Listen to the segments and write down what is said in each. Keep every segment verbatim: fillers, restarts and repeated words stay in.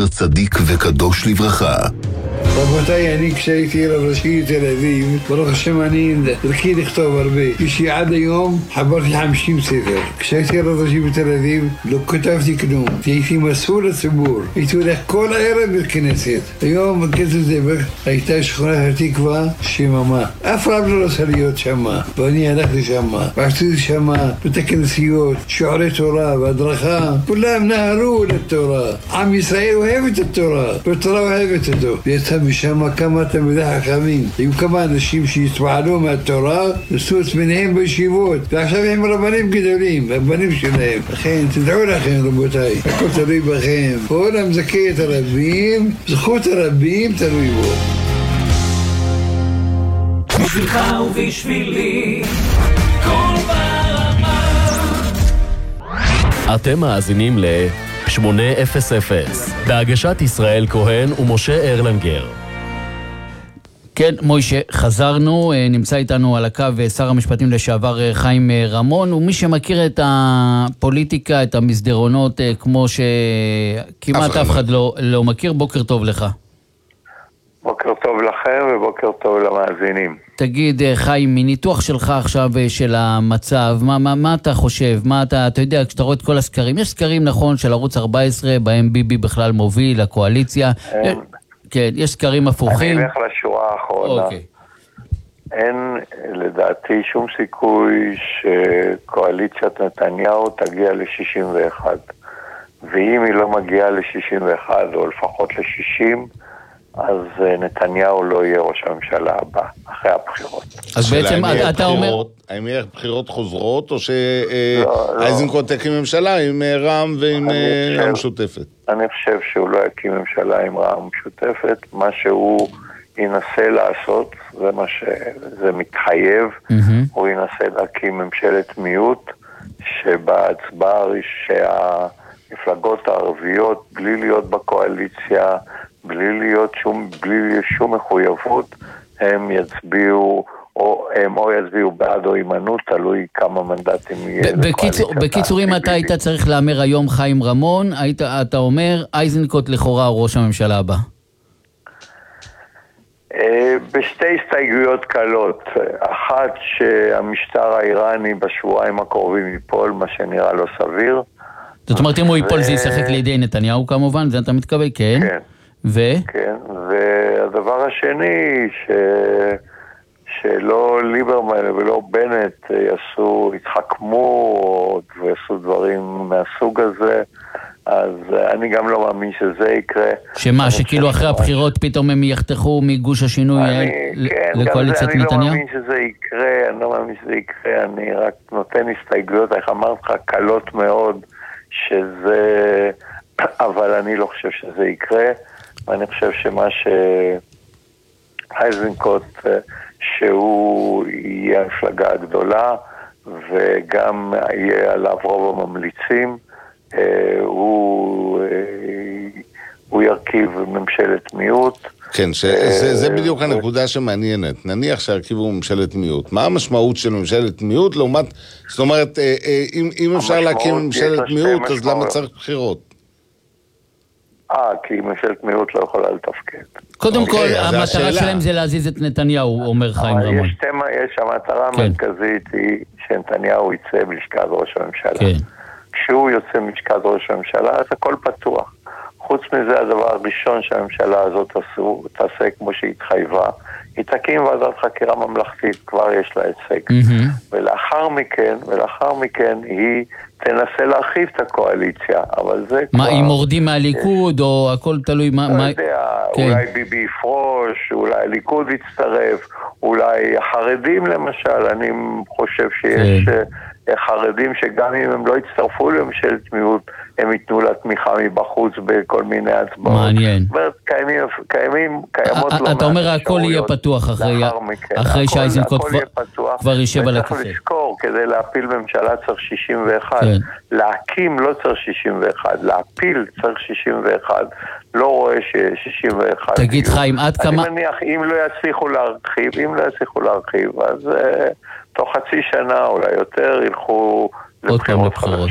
זכר צדיק וקדוש לברכה. רבותיי, אני כשהייתי רב ראשי תל אביב, ברוך השם אני דרכי לכתוב הרבה. יש לי עד היום חברתי חמישים ספר. כשהייתי רב ראשי בתל אביב, לא כתבתי כלום. הייתי מסור לציבור. הייתי הולך כל הערב בכנסת. היום בכנסת זבח הייתה שכונת התקווה שממה. אף רב לא רצה להיות שמה. ואני הלכתי שמה. ועשיתי שמה בית הכנסיות, שיעורי תורה והדרכה. כולם נהרו לתורה. עם ישראל אוהב את התורה, והתורה אוהבת אותו. ויצא משם כמה תלמידי חכמים. היו כמה אנשים שהתפעלו מהתורה, עשו את ביניהם בישיבות, ועכשיו הם רבנים גדולים, רבנים שלהם. לכן, תדעו לכם רבותיי, הכל תלוי בכם. כל המזכה את הרבים, זכות הרבים תלוי בו. בשבילך ובשבילי, כל ברמה. אתם מאזינים ל-שמונה אפס אפס, בהגשת ישראל כהן ומשה ארלנגר. כן, מוישה, חזרנו, נמצא איתנו על הקו שר המשפטים לשעבר חיים רמון, ומי שמכיר את הפוליטיקה, את המסדרונות, כמו שכמעט אף אחד לא, לא מכיר, בוקר טוב לך. בוקר טוב לכם ובוקר טוב למאזינים. תגיד, חיים, מניתוח שלך עכשיו של המצב, מה, מה, מה אתה חושב? מה אתה, אתה יודע, כשאתה רואה את כל הסקרים, יש סקרים נכון של ערוץ ארבע עשרה, בהם ביבי בכלל מוביל, הקואליציה. אין, כן, יש סקרים הפוכים. אני אלך לשורה האחרונה. אוקיי. אין לדעתי שום סיכוי שקואליציית נתניהו תגיע ל-שישים ואחת. ואם היא לא מגיעה ל-שישים ואחת, או לפחות ל-שישים, אז נתניהו לא יהיה ראש הממשלה הבא, אחרי הבחירות. אז בעצם אתה אומר... האם יהיה בחירות חוזרות, או שאיזנקוט תקים ממשלה עם רע"מ ועם המשותפת? אני חושב שהוא לא יקים ממשלה עם רע"מ משותפת. מה שהוא ינסה לעשות, זה מה שזה מתחייב, הוא ינסה להקים ממשלת מיעוט, שבהצבעה שהמפלגות הערביות, בלי להיות בקואליציה, בלי להיות שום, בלי שום מחויבות, הם יצביעו, או הם או יצביעו בעד או הימנעות, תלוי כמה מנדטים יהיה. בקיצור, בקיצור, אם אתה היית צריך לאמר היום חיים רמון, היית, אתה אומר, איזנקוט לכאורה הוא ראש הממשלה הבא. בשתי הסתייגויות קלות. אחת, שהמשטר האיראני בשבועיים הקרובים ייפול, מה שנראה לא סביר. זאת אומרת, אם הוא ייפול זה ישחק לידי נתניהו כמובן, זה אתה מתכוון, כן? כן. ו? כן, והדבר השני, ש... שלא ליברמן ולא בנט יעשו, יתחכמו ויעשו דברים מהסוג הזה, אז אני גם לא מאמין שזה יקרה. שמה, שכאילו אחרי הבחירות פתאום הם יחתכו מגוש השינוי לקואליציית נתניהו? אני לא מאמין שזה יקרה, אני לא מאמין שזה יקרה, אני רק נותן הסתייגויות, איך אמרת לך, קלות מאוד, שזה... אבל אני לא חושב שזה יקרה, ואני חושב שמה שאיזנקוט, שהוא יהיה המפלגה הגדולה, וגם יהיה עליו רוב הממליצים, הוא, הוא ירכיב ממשלת מיעוט. כן, שזה, זה בדיוק הנקודה שמעניינת. נניח שהרכיבו ממשלת מיעוט. מה המשמעות של ממשלת מיעוט? לעומת, זאת אומרת, אם, אם אפשר להקים ממשלת מיעוט, אז למה צריך בחירות? אה, כי ממשלת מיעוט לא יכולה לתפקד. קודם כל, המטרה שלהם זה להזיז את נתניהו, אומר חיים רמון. יש תמה, יש, המטרה המרכזית היא שנתניהו יצא מלשכת ראש הממשלה. כשהוא יוצא מלשכת ראש הממשלה, אז הכל פתוח. חוץ מזה, הדבר הראשון שהממשלה הזאת תעשו, תעשה כמו שהיא התחייבה, היא תקים ועדת חקירה ממלכתית, כבר יש לה הישג. ולאחר מכן, ולאחר מכן היא תנסה להרחיב את הקואליציה, אבל זה כבר... מה, אם מורדים מהליכוד, או הכל תלוי מה... לא יודע, אולי ביבי יפרוש, אולי הליכוד יצטרף, אולי החרדים למשל, אני חושב שיש חרדים שגם אם הם לא יצטרפו לממשלת מיעוט, הם ייתנו לה תמיכה מבחוץ בכל מיני הצבעות. מעניין. קיימים, קיימים, קיימות לא... אתה אומר הכל יהיה פתוח אחרי שאיזנקוט כבר יישב על הכיסא. וצריך לזכור, כדי להפיל ממשלה צריך שישים ואחת. להקים לא צריך שישים ואחת, להפיל צריך שישים ואחת. לא רואה ש-שישים ואחת... תגיד חיים, עד כמה... אני מניח, אם לא יצליחו להרחיב, אם לא יצליחו להרחיב, אז תוך חצי שנה, אולי יותר, ילכו לבחירות חדשות.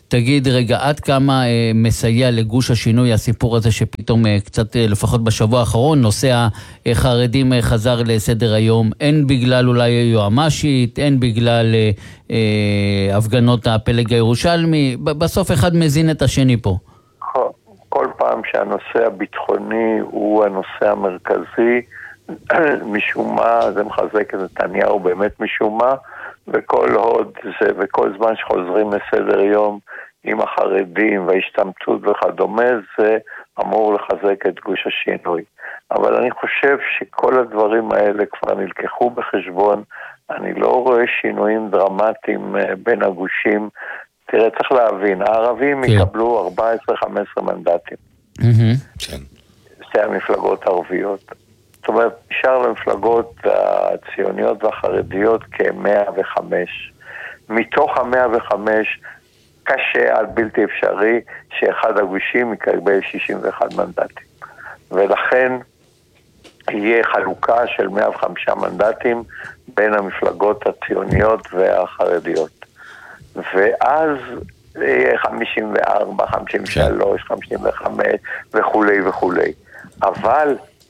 תגיד רגע, עד כמה אה, מסייע לגוש השינוי הסיפור הזה שפתאום אה, קצת, אה, לפחות בשבוע האחרון, נושא החרדים אה, חזר לסדר היום, אין בגלל אולי יועמשית, אין בגלל אה, אה, הפגנות הפלג הירושלמי, בסוף אחד מזין את השני פה. כל פעם שהנושא הביטחוני הוא הנושא המרכזי, משום מה, זה מחזק את נתניהו באמת משום מה, וכל עוד זה, וכל זמן שחוזרים לסדר יום עם החרדים וההשתמטות וכדומה, זה אמור לחזק את גוש השינוי. אבל אני חושב שכל הדברים האלה כבר נלקחו בחשבון, אני לא רואה שינויים דרמטיים בין הגושים. תראה, צריך להבין, הערבים כן. יקבלו ארבע עשרה חמש עשרה מנדטים. כן. זה המפלגות הערביות. זאת אומרת, נשאר למפלגות הציוניות והחרדיות כ-מאה וחמש. מתוך ה-מאה וחמש, קשה עד בלתי אפשרי שאחד הגושים יקבל שישים ואחד מנדטים. ולכן יהיה חלוקה של מאה וחמישה מנדטים בין המפלגות הציוניות והחרדיות. ואז יהיה חמישים וארבע, חמישים ושלוש, חמישים וחמש וכולי וכולי. אבל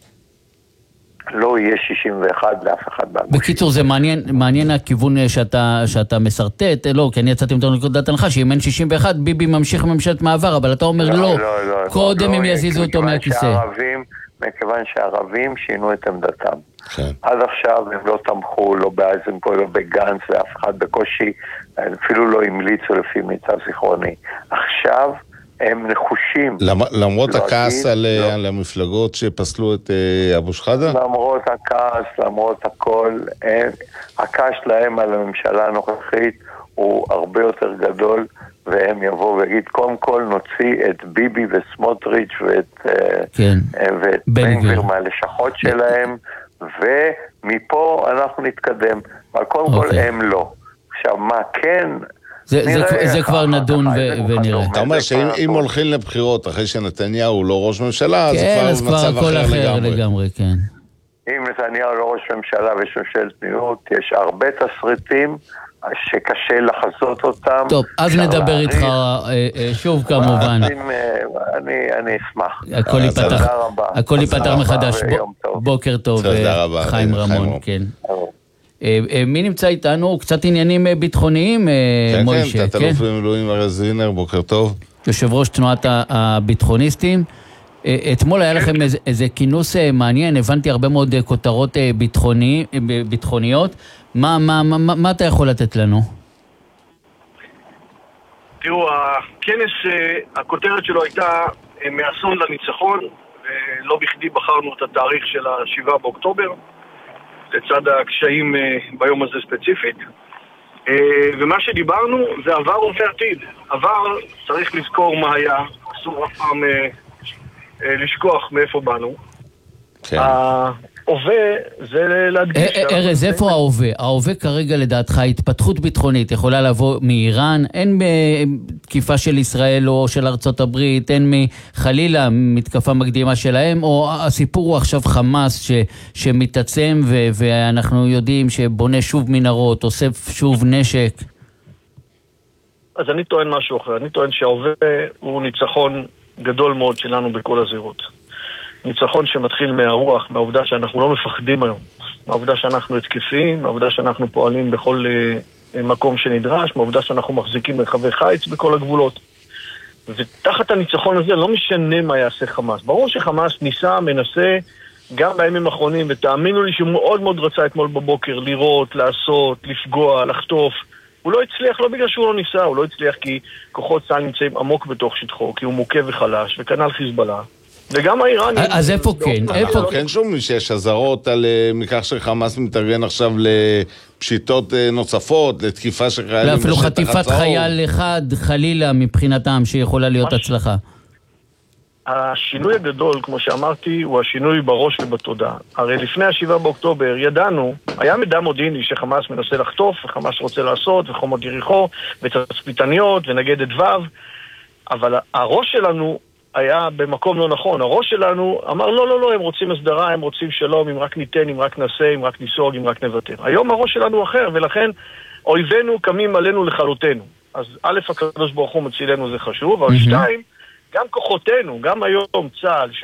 לא יהיה שישים ואחת לאף אחד מהגושים. בקיצור, זה מעניין, מעניין הכיוון שאתה, שאתה מסרטט, לא, כי אני יצאתי מתוך נקודת הנחה, שאם אין שישים ואחת, ביבי ממשיך ממשלת מעבר, אבל אתה אומר לא, לא, לא, לא קודם לא, הם לא, יזיזו אותו מהכיסא. שהערבים, מכיוון שהערבים שינו את עמדתם. כן. עד עכשיו הם לא תמכו, לא באייזנקוט, לא בגנץ, ואף אחד בקושי, אפילו לא המליצו לפי מיטב זיכרוני. עכשיו הם נחושים. למרות הכעס על המפלגות שפסלו את אבו שחאדה? למרות הכעס, למרות הכל, הכעס להם על הממשלה הנוכחית הוא הרבה יותר גדול, והם יבואו ויגיד, קודם כל נוציא את ביבי וסמוטריץ' ואת בן גביר מהלשכות שלהם, ומפה אנחנו נתקדם. אבל קודם כל הם לא. עכשיו, מה כן... זה כבר נדון ונראה. אתה אומר שאם הולכים לבחירות אחרי שנתניהו לא ראש ממשלה, זה כבר מצב אחר לגמרי. לגמרי, כן. אם נתניהו לא ראש ממשלה ויש ממשלת מיעוט, יש הרבה תסריטים שקשה לחזות אותם. טוב, אז נדבר איתך שוב כמובן. אני אשמח. הכל ייפתח מחדש. בוקר טוב, חיים רמון. כן. מי נמצא איתנו? קצת עניינים ביטחוניים, מוישה. כן, כן, תת-אלוף במילואים ארז זינר, בוקר טוב. יושב ראש תנועת הביטחוניסטים. אתמול היה לכם איזה כינוס מעניין, הבנתי הרבה מאוד כותרות ביטחוניות. מה אתה יכול לתת לנו? תראו, הכנס, הכותרת שלו הייתה מאסון לניצחון, ולא בכדי בחרנו את התאריך של השבעה באוקטובר. לצד הקשיים ביום הזה ספציפית. ומה שדיברנו זה עבר הווה עתיד. עבר, צריך לזכור מה היה, אסור אף פעם לשכוח מאיפה באנו. כן. ההווה זה להדגיש... ארז, איפה ההווה? ההווה כרגע לדעתך התפתחות ביטחונית יכולה לבוא מאיראן, אין תקיפה של ישראל או של ארצות הברית, אין מחלילה מתקפה מקדימה שלהם, או הסיפור הוא עכשיו חמאס שמתעצם ואנחנו יודעים שבונה שוב מנהרות, אוסף שוב נשק? אז אני טוען משהו אחר, אני טוען שההווה הוא ניצחון גדול מאוד שלנו בכל הזירות. ניצחון שמתחיל מהרוח, מהעובדה שאנחנו לא מפחדים היום, מהעובדה שאנחנו התקפים, מהעובדה שאנחנו פועלים בכל uh, מקום שנדרש, מהעובדה שאנחנו מחזיקים מרחבי חיץ בכל הגבולות. ותחת הניצחון הזה לא משנה מה יעשה חמאס. ברור שחמאס ניסה, מנסה, גם בימים האחרונים, ותאמינו לי שהוא מאוד מאוד רצה אתמול בבוקר לראות, לעשות, לפגוע, לחטוף. הוא לא הצליח, לא בגלל שהוא לא ניסה, הוא לא הצליח כי כוחות צה"ל נמצאים עמוק בתוך שטחו, כי הוא מוכה וחלש, וכנ"ל חיזבאללה. וגם האיראנים... אז איפה כן? איפה כן שומעים שיש הזרות על מכך שחמאס מתארגן עכשיו לפשיטות נוספות, לתקיפה של חיילים... אפילו חטיפת חייל אחד, חלילה, מבחינתם, שיכולה להיות הצלחה. השינוי הגדול, כמו שאמרתי, הוא השינוי בראש ובתודעה. הרי לפני השבעה באוקטובר ידענו, היה מידע מודיעיני שחמאס מנסה לחטוף, וחמאס רוצה לעשות, וחומות יריחו, ותצפיתניות, ונגד וו, אבל הראש שלנו היה במקום לא נכון. הראש שלנו אמר, לא, לא, לא, הם רוצים הסדרה, הם רוצים שלום, אם רק ניתן, אם רק נעשה, אם רק ניסוג, אם רק נוותר. היום הראש שלנו אחר, ולכן אויבינו קמים עלינו לכלותנו. אז א', הקדוש ברוך הוא מצילנו זה חשוב, אבל שתיים, גם כוחותינו, גם היום צה"ל,